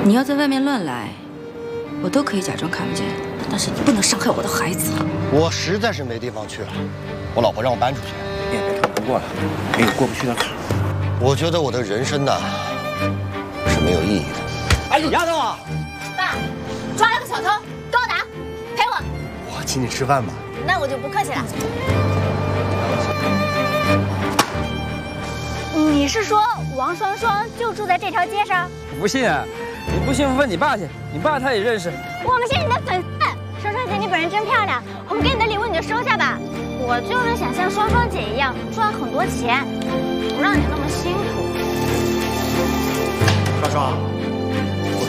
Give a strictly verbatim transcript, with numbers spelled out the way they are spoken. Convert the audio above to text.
你要在外面乱来，我都可以假装看不见，但是你不能伤害我的孩子。 我实在是没地方去了，我老婆让我搬出去。 别别别过了，没有过不去的坎儿。 我觉得我的人生呐是没有意义的。 哎，丫头啊！ 爸，抓了个小偷，给我打，赔我。 我请你吃饭吧。 那我就不客气了。你是说王双双就住在这条街上？ 不信啊？你不信问你爸去，你爸他也认识。 我们是你的粉丝，双双姐你本人真漂亮，我们给你的礼物你就收下吧。我就是想像双双姐一样赚很多钱，不让你那么辛苦。 双双。